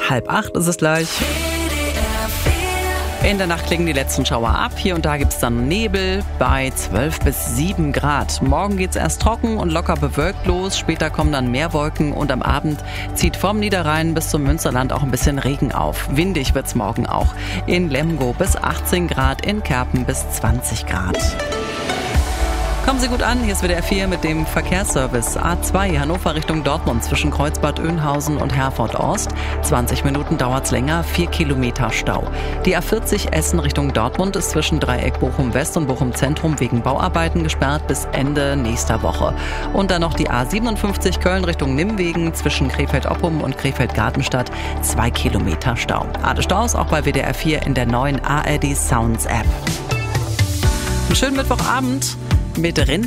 7:30 ist es gleich. In der Nacht klingen die letzten Schauer ab. Hier und da gibt es dann Nebel bei 12 bis 7 Grad. Morgen geht's erst trocken und locker bewölkt los. Später kommen dann mehr Wolken und am Abend zieht vom Niederrhein bis zum Münsterland auch ein bisschen Regen auf. Windig wird's morgen auch. In Lemgo bis 18 Grad, in Kerpen bis 20 Grad. Kommen Sie gut an, hier ist WDR 4 mit dem Verkehrsservice. A2 Hannover Richtung Dortmund zwischen Kreuzbad Oeynhausen und Herford Ost. 20 Minuten dauert's länger, 4 Kilometer Stau. Die A40 Essen Richtung Dortmund ist zwischen Dreieck Bochum West und Bochum Zentrum wegen Bauarbeiten gesperrt bis Ende nächster Woche. Und dann noch die A57 Köln Richtung Nimwegen zwischen Krefeld-Oppum und Krefeld-Gartenstadt. 2 Kilometer Stau. Alle Staus auch bei WDR 4 in der neuen ARD Sounds App. Einen schönen Mittwochabend mit Rind.